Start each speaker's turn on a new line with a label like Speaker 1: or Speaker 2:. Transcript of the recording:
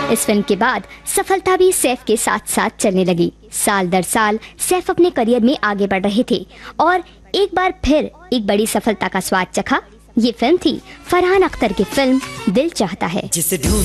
Speaker 1: इस फिल्म के बाद सफलता भी सैफ के साथ साथ चलने लगी। साल दर साल सैफ अपने करियर में आगे बढ़ रहे थे और एक बार फिर एक बड़ी सफलता का स्वाद चखा। ये फिल्म थी फरहान अख्तर की फिल्म दिल चाहता है।